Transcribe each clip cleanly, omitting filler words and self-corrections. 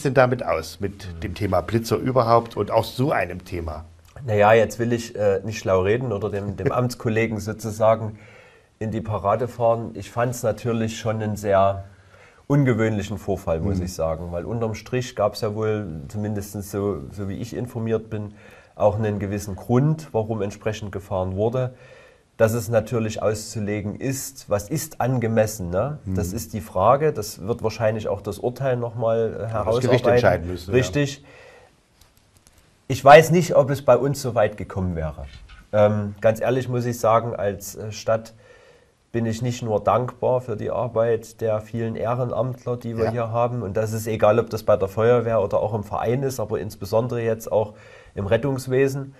es denn damit aus, mit dem Thema Blitzer überhaupt und auch so einem Thema? Naja, jetzt will ich nicht schlau reden oder dem Amtskollegen sozusagen in die Parade fahren. Ich fand es natürlich schon einen sehr ungewöhnlichen Vorfall, muss ich sagen, weil unterm Strich gab es ja wohl, zumindest so wie ich informiert bin, auch einen gewissen Grund, warum entsprechend gefahren wurde. Dass es natürlich auszulegen ist, was ist angemessen, ne? Das ist die Frage, das wird wahrscheinlich auch das Urteil nochmal herausarbeiten. Das Gericht entscheiden müssen. Richtig. Ja. Ich weiß nicht, ob es bei uns so weit gekommen wäre. Ganz ehrlich muss ich sagen, als Stadt bin ich nicht nur dankbar für die Arbeit der vielen Ehrenamtler, die wir hier haben. Und das ist egal, ob das bei der Feuerwehr oder auch im Verein ist, aber insbesondere jetzt auch im Rettungswesen.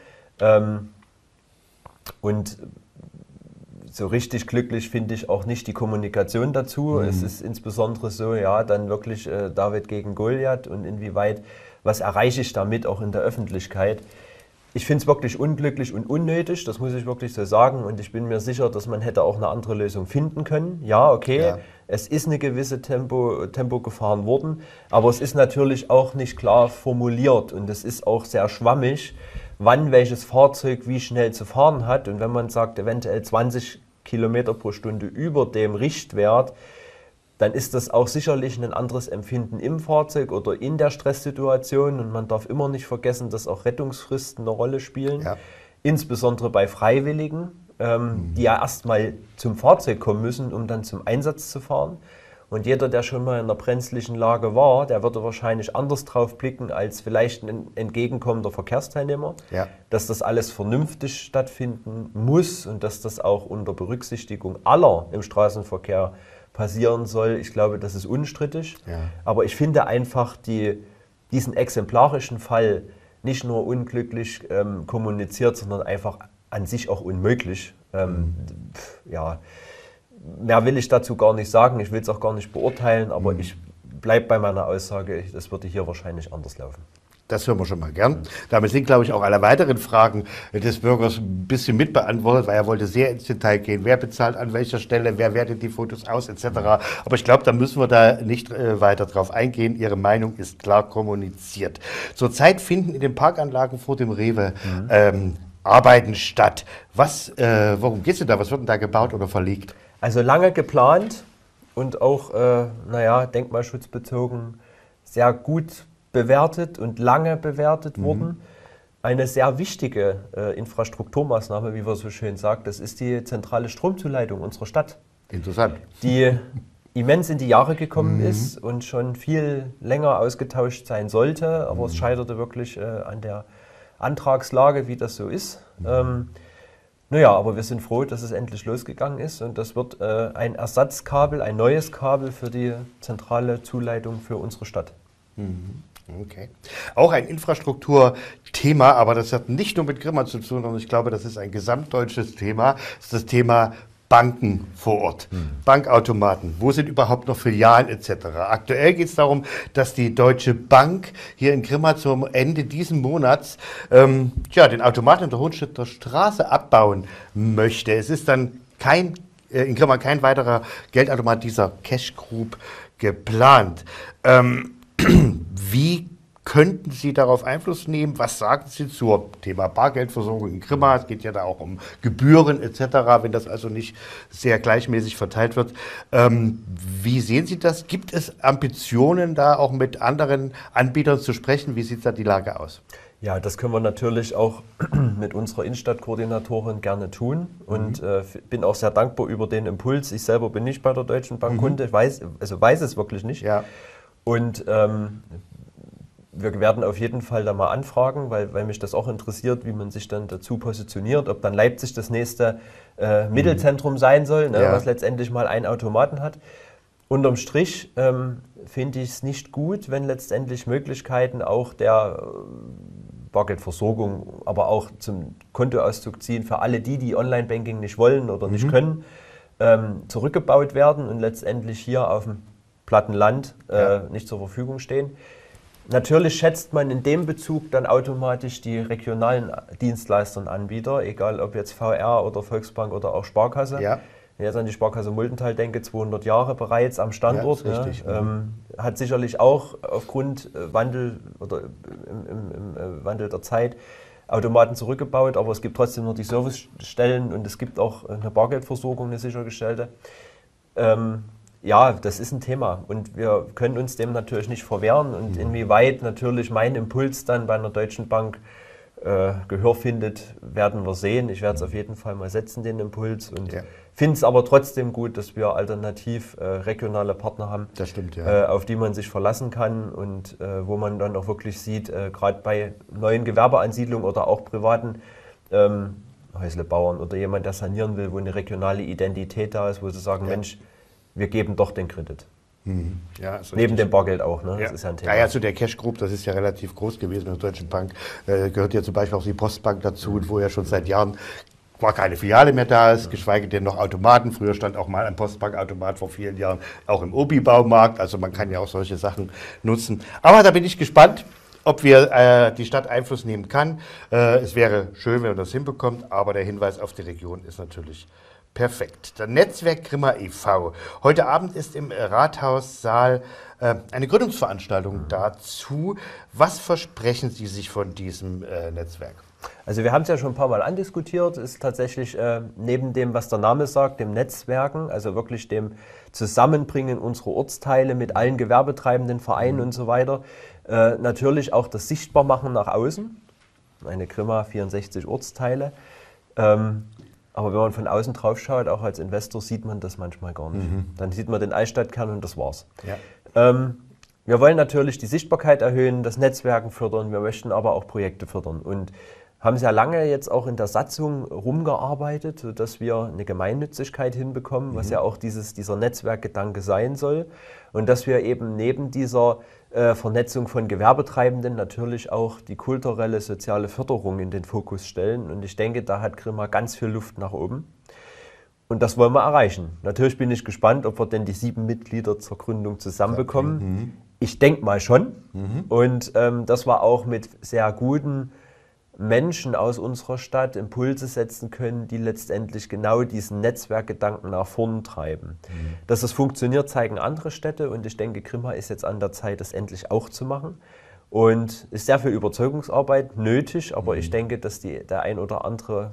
Und so richtig glücklich finde ich auch nicht die Kommunikation dazu. Es ist insbesondere so, ja, dann wirklich David gegen Goliath und inwieweit, was erreiche ich damit auch in der Öffentlichkeit. Ich finde es wirklich unglücklich und unnötig, das muss ich wirklich so sagen. Und ich bin mir sicher, dass man hätte auch eine andere Lösung finden können. Ja, okay, es ist eine gewisse Tempo gefahren worden, aber es ist natürlich auch nicht klar formuliert und es ist auch sehr schwammig, wann welches Fahrzeug wie schnell zu fahren hat. Und wenn man sagt, eventuell 20 Kilometer pro Stunde über dem Richtwert, dann ist das auch sicherlich ein anderes Empfinden im Fahrzeug oder in der Stresssituation. Und man darf immer nicht vergessen, dass auch Rettungsfristen eine Rolle spielen, insbesondere bei Freiwilligen, die ja erstmal zum Fahrzeug kommen müssen, um dann zum Einsatz zu fahren. Und jeder, der schon mal in einer brenzlichen Lage war, der würde wahrscheinlich anders drauf blicken als vielleicht ein entgegenkommender Verkehrsteilnehmer, dass das alles vernünftig stattfinden muss und dass das auch unter Berücksichtigung aller im Straßenverkehr passieren soll. Ich glaube, das ist unstrittig. Aber ich finde einfach diesen exemplarischen Fall nicht nur unglücklich kommuniziert, sondern einfach an sich auch unmöglich. Mehr will ich dazu gar nicht sagen, ich will es auch gar nicht beurteilen, aber ich bleibe bei meiner Aussage, das würde hier wahrscheinlich anders laufen. Das hören wir schon mal gern. Damit sind, glaube ich, auch alle weiteren Fragen des Bürgers ein bisschen mitbeantwortet, weil er wollte sehr ins Detail gehen. Wer bezahlt an welcher Stelle, wer wertet die Fotos aus, etc. Aber ich glaube, da müssen wir da nicht weiter drauf eingehen. Ihre Meinung ist klar kommuniziert. Zurzeit finden in den Parkanlagen vor dem Rewe Arbeiten statt. Worum geht es denn da? Was wird denn da gebaut oder verlegt? Also lange geplant und auch denkmalschutzbezogen sehr gut bewertet und lange bewertet worden. Eine sehr wichtige Infrastrukturmaßnahme, wie man so schön sagt, das ist die zentrale Stromzuleitung unserer Stadt. Interessant. Die immens in die Jahre gekommen ist und schon viel länger ausgetauscht sein sollte, aber es scheiterte wirklich an der Antragslage, wie das so ist. Aber wir sind froh, dass es endlich losgegangen ist und das wird ein Ersatzkabel, ein neues Kabel für die zentrale Zuleitung für unsere Stadt. Okay. Auch ein Infrastrukturthema, aber das hat nicht nur mit Grimma zu tun, sondern ich glaube, das ist ein gesamtdeutsches Thema. Das ist das Thema Banken vor Ort, Bankautomaten, wo sind überhaupt noch Filialen etc. Aktuell geht es darum, dass die Deutsche Bank hier in Grimma zum Ende diesen Monats den Automaten in der Hohenstädter Straße abbauen möchte. Es ist dann in Grimma kein weiterer Geldautomat dieser Cash Group geplant. Wie könnten Sie darauf Einfluss nehmen? Was sagen Sie zum Thema Bargeldversorgung in Grimma? Es geht ja da auch um Gebühren etc., wenn das also nicht sehr gleichmäßig verteilt wird. Wie sehen Sie das? Gibt es Ambitionen, da auch mit anderen Anbietern zu sprechen? Wie sieht da die Lage aus? Ja, das können wir natürlich auch mit unserer Innenstadtkoordinatorin gerne tun und bin auch sehr dankbar über den Impuls. Ich selber bin nicht bei der Deutschen Bank Kunde, weiß es wirklich nicht. Ja. Und wir werden auf jeden Fall da mal anfragen, weil mich das auch interessiert, wie man sich dann dazu positioniert, ob dann Leipzig das nächste Mittelzentrum sein soll, was letztendlich mal einen Automaten hat. Unterm Strich finde ich es nicht gut, wenn letztendlich Möglichkeiten auch der Bargeldversorgung, aber auch zum Kontoauszug ziehen für alle die Online-Banking nicht wollen oder nicht können, zurückgebaut werden und letztendlich hier auf dem platten Land nicht zur Verfügung stehen. Natürlich schätzt man in dem Bezug dann automatisch die regionalen Dienstleister und Anbieter, egal ob jetzt VR oder Volksbank oder auch Sparkasse. Ja. Wenn ich jetzt an die Sparkasse Muldental denke, 200 Jahre bereits am Standort. Ja, richtig. Hat sicherlich auch aufgrund Wandel oder im Wandel der Zeit Automaten zurückgebaut, aber es gibt trotzdem noch die Servicestellen und es gibt auch eine Bargeldversorgung, eine sichergestellte. Ja, das ist ein Thema und wir können uns dem natürlich nicht verwehren und inwieweit natürlich mein Impuls dann bei einer Deutschen Bank Gehör findet, werden wir sehen. Ich werde es auf jeden Fall mal setzen, den Impuls, und finde es aber trotzdem gut, dass wir alternativ regionale Partner haben, Das stimmt, auf die man sich verlassen kann und wo man dann auch wirklich sieht, gerade bei neuen Gewerbeansiedlungen oder auch privaten Häuslebauern oder jemand, der sanieren will, wo eine regionale Identität da ist, wo sie sagen, Mensch, wir geben doch den Kredit. Ja, Neben dem Bargeld auch, ne? Das ist ja ein Thema. Ja, zu der Cash Group, das ist ja relativ groß gewesen mit der Deutschen Bank. Gehört ja zum Beispiel auch die Postbank dazu, wo ja schon seit Jahren gar keine Filiale mehr da ist, geschweige denn noch Automaten. Früher stand auch mal ein Postbankautomat vor vielen Jahren auch im Obi-Baumarkt. Also man kann ja auch solche Sachen nutzen. Aber da bin ich gespannt, ob wir die Stadt Einfluss nehmen kann. Es wäre schön, wenn man das hinbekommt, aber der Hinweis auf die Region ist natürlich perfekt. Das Netzwerk Grimma e.V. Heute Abend ist im Rathaussaal eine Gründungsveranstaltung dazu. Was versprechen Sie sich von diesem Netzwerk? Also wir haben es ja schon ein paar Mal andiskutiert, ist tatsächlich neben dem, was der Name sagt, dem Netzwerken, also wirklich dem Zusammenbringen unserer Ortsteile mit allen gewerbetreibenden Vereinen und so weiter, natürlich auch das Sichtbarmachen nach außen. Eine Grimma 64 Ortsteile. Aber wenn man von außen drauf schaut, auch als Investor, sieht man das manchmal gar nicht. Dann sieht man den Altstadtkern und das war's. Ja. Wir wollen natürlich die Sichtbarkeit erhöhen, das Netzwerken fördern, wir möchten aber auch Projekte fördern und haben sehr lange jetzt auch in der Satzung rumgearbeitet, sodass wir eine Gemeinnützigkeit hinbekommen, was ja auch dieser Netzwerkgedanke sein soll, und dass wir eben neben dieser Vernetzung von Gewerbetreibenden natürlich auch die kulturelle, soziale Förderung in den Fokus stellen. Und ich denke, da hat Grimma ganz viel Luft nach oben. Und das wollen wir erreichen. Natürlich bin ich gespannt, ob wir denn die 7 Mitglieder zur Gründung zusammenbekommen. Ich denke mal schon. Und dass wir auch mit sehr guten Menschen aus unserer Stadt Impulse setzen können, die letztendlich genau diesen Netzwerkgedanken nach vorn treiben. Dass es funktioniert, zeigen andere Städte, und ich denke, Grimma ist jetzt an der Zeit, das endlich auch zu machen. Und ist sehr viel Überzeugungsarbeit nötig, aber ich denke, dass die ein oder andere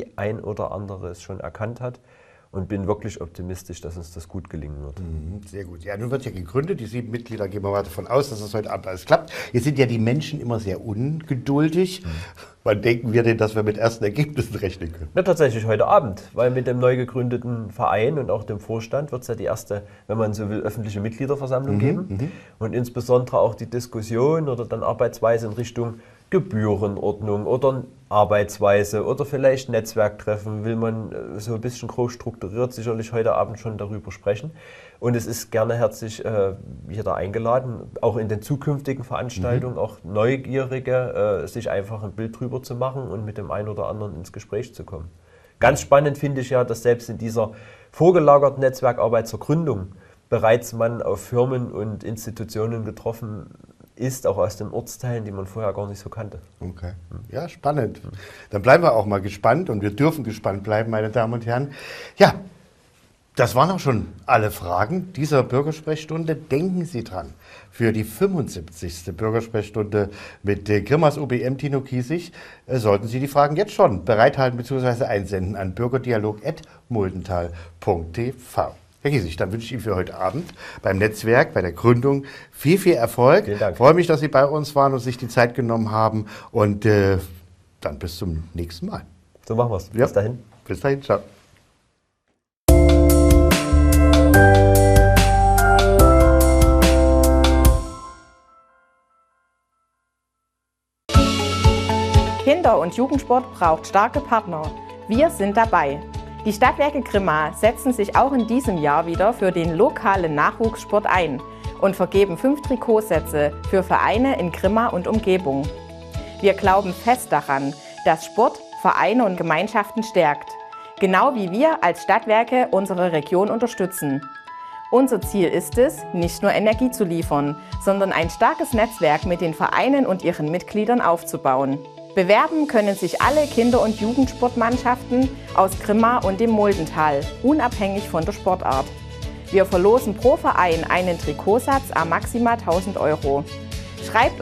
es schon erkannt hat. Und bin wirklich optimistisch, dass uns das gut gelingen wird. Sehr gut. Ja, nun wird ja gegründet. Die 7 Mitglieder, gehen wir mal davon aus, dass das heute Abend alles klappt. Jetzt sind ja die Menschen immer sehr ungeduldig. Wann denken wir denn, dass wir mit ersten Ergebnissen rechnen können? Ja, tatsächlich heute Abend, weil mit dem neu gegründeten Verein und auch dem Vorstand wird es ja die erste, wenn man so will, öffentliche Mitgliederversammlung geben. Und insbesondere auch die Diskussion oder dann Arbeitsweise in Richtung Gebührenordnung oder Arbeitsweise oder vielleicht Netzwerktreffen, will man so ein bisschen groß strukturiert sicherlich heute Abend schon darüber sprechen. Und es ist gerne herzlich jeder eingeladen, auch in den zukünftigen Veranstaltungen, auch Neugierige, sich einfach ein Bild drüber zu machen und mit dem einen oder anderen ins Gespräch zu kommen. Ganz spannend finde ich ja, dass selbst in dieser vorgelagerten Netzwerkarbeit zur Gründung bereits man auf Firmen und Institutionen getroffen ist, auch aus den Ortsteilen, die man vorher gar nicht so kannte. Okay. Ja, spannend. Dann bleiben wir auch mal gespannt, und wir dürfen gespannt bleiben, meine Damen und Herren. Ja, das waren auch schon alle Fragen dieser Bürgersprechstunde. Denken Sie dran, für die 75. Bürgersprechstunde mit Grimmas OBM Tino Kiesig sollten Sie die Fragen jetzt schon bereithalten bzw. einsenden an bürgerdialog@muldental.tv. Herr Kiesig, dann wünsche ich Ihnen für heute Abend beim Netzwerk, bei der Gründung viel, viel Erfolg. Vielen Dank. Ich freue mich, dass Sie bei uns waren und sich die Zeit genommen haben. Und dann bis zum nächsten Mal. So machen wir es. Ja. Bis dahin. Bis dahin, ciao. Kinder- und Jugendsport braucht starke Partner. Wir sind dabei. Die Stadtwerke Grimma setzen sich auch in diesem Jahr wieder für den lokalen Nachwuchssport ein und vergeben 5 Trikotsätze für Vereine in Grimma und Umgebung. Wir glauben fest daran, dass Sport Vereine und Gemeinschaften stärkt, genau wie wir als Stadtwerke unsere Region unterstützen. Unser Ziel ist es, nicht nur Energie zu liefern, sondern ein starkes Netzwerk mit den Vereinen und ihren Mitgliedern aufzubauen. Bewerben können sich alle Kinder- und Jugendsportmannschaften aus Grimma und dem Muldental, unabhängig von der Sportart. Wir verlosen pro Verein einen Trikotsatz à maximal 1.000 €. Schreibt